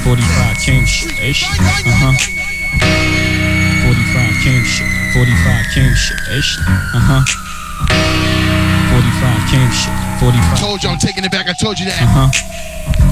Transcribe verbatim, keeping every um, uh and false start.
forty-five king shit. Hey shit. Uh huh. forty-five king shit. forty-five king shit. Hey shit. Uh huh. forty-five king shit. forty-five. Told you I'm taking it back. I told you that. Uh huh.